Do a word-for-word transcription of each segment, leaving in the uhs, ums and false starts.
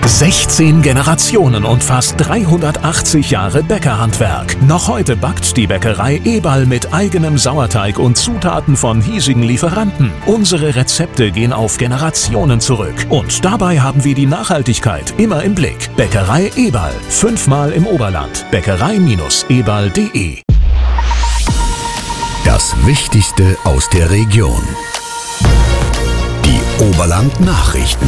sechzehn Generationen und fast dreihundertachtzig Jahre Bäckerhandwerk. Noch heute backt die Bäckerei Eberl mit eigenem Sauerteig und Zutaten von hiesigen Lieferanten. Unsere Rezepte gehen auf Generationen zurück. Und dabei haben wir die Nachhaltigkeit immer im Blick. Bäckerei Eberl. Fünfmal im Oberland. Bäckerei Eberl punkt de. Das Wichtigste aus der Region. Die Oberland-Nachrichten.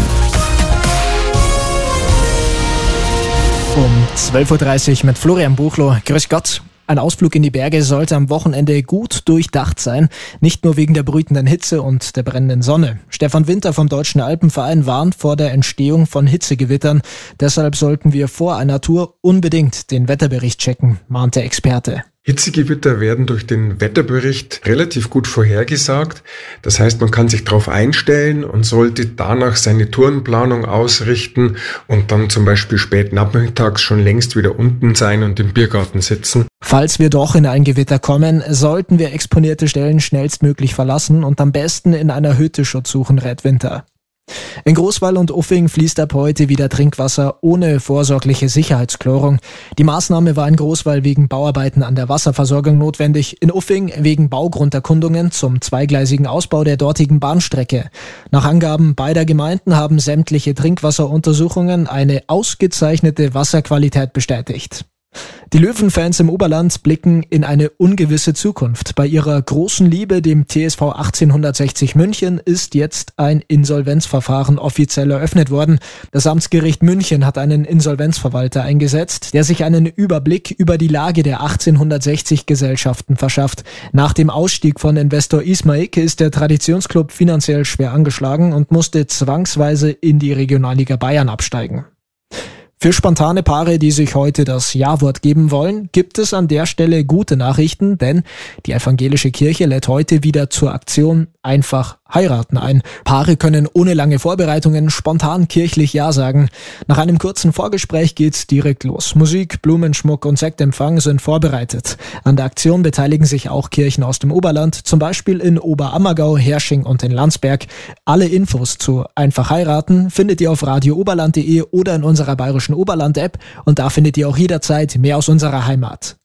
Um zwölf Uhr dreißig mit Florian Buchloh. Grüß Gott. Ein Ausflug in die Berge sollte am Wochenende gut durchdacht sein. Nicht nur wegen der brütenden Hitze und der brennenden Sonne. Stefan Winter vom Deutschen Alpenverein warnt vor der Entstehung von Hitzegewittern. Deshalb sollten wir vor einer Tour unbedingt den Wetterbericht checken, mahnt der Experte. Hitzegewitter werden durch den Wetterbericht relativ gut vorhergesagt. Das heißt, man kann sich darauf einstellen und sollte danach seine Tourenplanung ausrichten und dann zum Beispiel spät nachmittags schon längst wieder unten sein und im Biergarten sitzen. Falls wir doch in ein Gewitter kommen, sollten wir exponierte Stellen schnellstmöglich verlassen und am besten in einer Hütte Schutz suchen, rät Winter. In Großwall und Uffing fließt ab heute wieder Trinkwasser ohne vorsorgliche Sicherheitschlorung. Die Maßnahme war in Großwall wegen Bauarbeiten an der Wasserversorgung notwendig, in Uffing wegen Baugrunderkundungen zum zweigleisigen Ausbau der dortigen Bahnstrecke. Nach Angaben beider Gemeinden haben sämtliche Trinkwasseruntersuchungen eine ausgezeichnete Wasserqualität bestätigt. Die Löwenfans im Oberland blicken in eine ungewisse Zukunft. Bei ihrer großen Liebe, dem T S V achtzehnhundertsechzig München, ist jetzt ein Insolvenzverfahren offiziell eröffnet worden. Das Amtsgericht München hat einen Insolvenzverwalter eingesetzt, der sich einen Überblick über die Lage der achtzehnhundertsechzig Gesellschaften verschafft. Nach dem Ausstieg von Investor Ismaik ist der Traditionsclub finanziell schwer angeschlagen und musste zwangsweise in die Regionalliga Bayern absteigen. Für spontane Paare, die sich heute das Ja-Wort geben wollen, gibt es an der Stelle gute Nachrichten, denn die evangelische Kirche lädt heute wieder zur Aktion Einfach heiraten ein. Paare können ohne lange Vorbereitungen spontan kirchlich Ja sagen. Nach einem kurzen Vorgespräch geht's direkt los. Musik, Blumenschmuck und Sektempfang sind vorbereitet. An der Aktion beteiligen sich auch Kirchen aus dem Oberland, zum Beispiel in Oberammergau, Hersching und in Landsberg. Alle Infos zu Einfach heiraten findet ihr auf radio oberland punkt de oder in unserer bayerischen Oberland-App und da findet ihr auch jederzeit mehr aus unserer Heimat.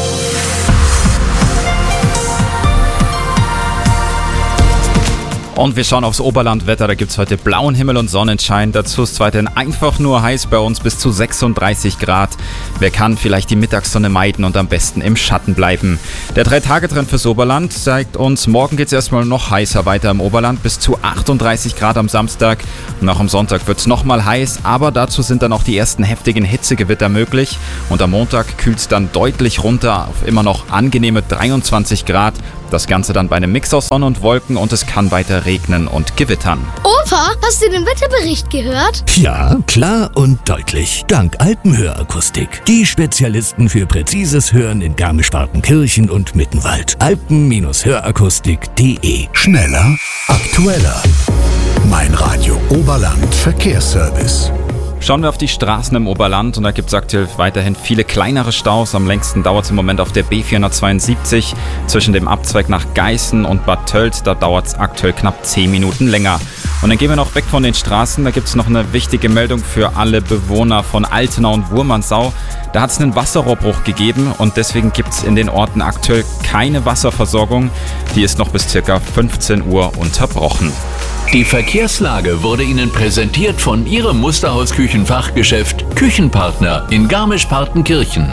Und wir schauen aufs Oberlandwetter, da gibt's heute blauen Himmel und Sonnenschein. Dazu ist es weiterhin einfach nur heiß bei uns, bis zu sechsunddreißig Grad. Wer kann, vielleicht die Mittagssonne meiden und am besten im Schatten bleiben. Der drei-Tage-Trend fürs Oberland zeigt uns, morgen geht's erstmal noch heißer weiter im Oberland, bis zu achtunddreißig Grad am Samstag. Und auch am Sonntag wird's nochmal heiß, aber dazu sind dann auch die ersten heftigen Hitzegewitter möglich. Und am Montag kühlt's dann deutlich runter auf immer noch angenehme dreiundzwanzig Grad. Das Ganze dann bei einem Mix aus Sonne und Wolken und es kann weiter regnen und gewittern. Opa, hast du den Wetterbericht gehört? Ja, klar und deutlich. Dank Alpenhörakustik. Die Spezialisten für präzises Hören in Garmisch-Partenkirchen und Mittenwald. alpen hörakustik punkt de. Schneller, aktueller. Mein Radio Oberland Verkehrsservice. Schauen wir auf die Straßen im Oberland und da gibt es aktuell weiterhin viele kleinere Staus. Am längsten dauert es im Moment auf der B vierhundertzweiundsiebzig zwischen dem Abzweig nach Geißen und Bad Tölz. Da dauert es aktuell knapp zehn Minuten länger. Und dann gehen wir noch weg von den Straßen. Da gibt es noch eine wichtige Meldung für alle Bewohner von Altena und Wurmansau. Da hat es einen Wasserrohrbruch gegeben und deswegen gibt es in den Orten aktuell keine Wasserversorgung. Die ist noch bis ca. fünfzehn Uhr unterbrochen. Die Verkehrslage wurde Ihnen präsentiert von Ihrem Musterhaus-Küchenfachgeschäft Küchenpartner in Garmisch-Partenkirchen.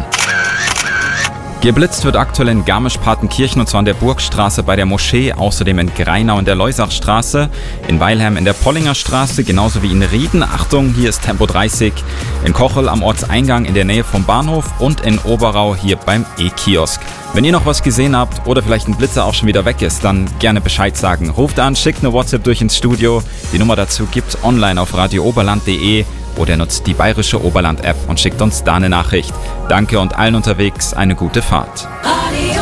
Geblitzt wird aktuell in Garmisch-Partenkirchen und zwar an der Burgstraße bei der Moschee, außerdem in Greinau in der Leusachstraße, in Weilheim in der Pollinger Straße, genauso wie in Rieden. Achtung, hier ist Tempo dreißig, in Kochel am Ortseingang in der Nähe vom Bahnhof und in Oberau hier beim E-Kiosk. Wenn ihr noch was gesehen habt oder vielleicht ein Blitzer auch schon wieder weg ist, dann gerne Bescheid sagen. Ruft an, schickt eine WhatsApp durch ins Studio. Die Nummer dazu gibt's online auf radio oberland punkt de oder nutzt die bayerische Oberland-App und schickt uns da eine Nachricht. Danke und allen unterwegs eine gute Fahrt. Radio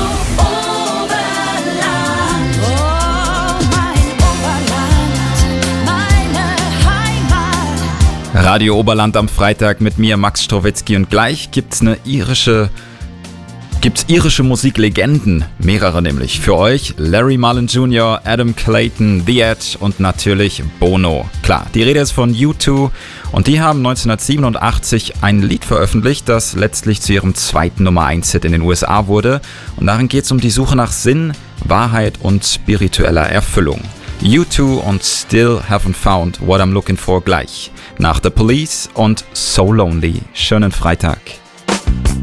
Oberland, oh mein Oberland, meine Heimat. Radio Oberland am Freitag mit mir, Max Strowitzki, und gleich gibt's eine irische gibt's irische Musiklegenden, mehrere nämlich. Für euch Larry Mullen Junior, Adam Clayton, The Edge und natürlich Bono. Klar, die Rede ist von U zwei und die haben neunzehnhundertsiebenundachtzig ein Lied veröffentlicht, das letztlich zu ihrem zweiten Nummer eins Hit in den U S A wurde. Und darin geht's um die Suche nach Sinn, Wahrheit und spiritueller Erfüllung. U zwei und Still Haven't Found What I'm Looking For gleich. Nach The Police und So Lonely. Schönen Freitag.